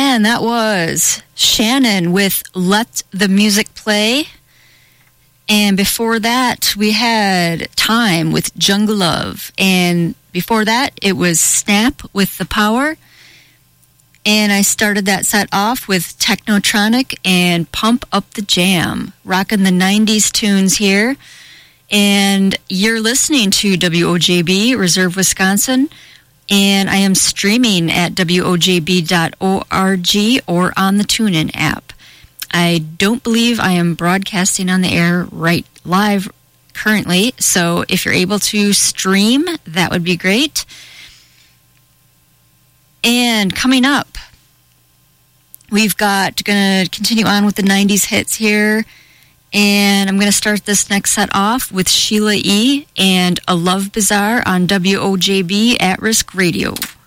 And that was Shannon with Let the Music Play. And before that, we had Time with Jungle Love. And before that, it was Snap with The Power. And I started that set off with Technotronic and Pump Up the Jam, rocking the 90s tunes here. And you're listening to WOJB, Reserve, Wisconsin. And I am streaming at WOJB.org or on the TuneIn app. I don't believe I am broadcasting on the air right live currently, so if you're able to stream, that would be great. And coming up, we've going to continue on with the 90s hits here, and I'm going to start this next set off with Sheila E. and A Love Bazaar on WOJB At Risk Radio.